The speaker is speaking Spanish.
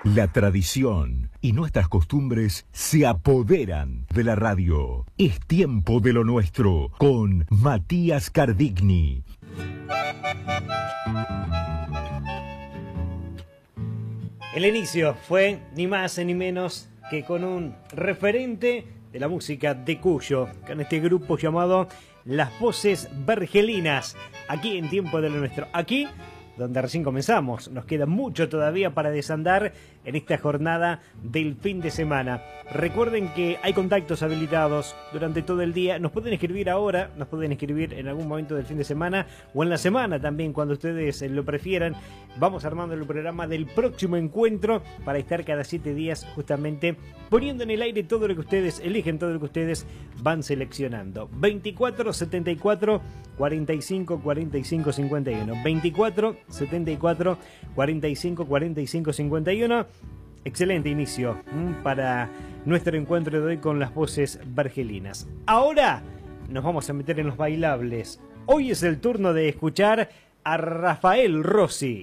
La tradición y nuestras costumbres se apoderan de la radio. Es tiempo de lo nuestro con Matías Cardigni. El inicio fue ni más ni menos que con un referente de la música de Cuyo, con este grupo llamado Las Voces Vergelinas, aquí en Tiempo de lo Nuestro. Aquí, donde recién comenzamos, nos queda mucho todavía para desandar en esta jornada del fin de semana. Recuerden que hay contactos habilitados durante todo el día. Nos pueden escribir ahora, nos pueden escribir en algún momento del fin de semana o en la semana también, cuando ustedes lo prefieran. Vamos armando el programa del próximo encuentro para estar cada 7 días justamente poniendo en el aire todo lo que ustedes eligen, todo lo que ustedes van seleccionando. 24 74 45 45 51. 24 74 45 45 51. Excelente inicio para nuestro encuentro de hoy con las voces vergelinas. Ahora nos vamos a meter en los bailables. Hoy es el turno de escuchar a Rafael Rossi.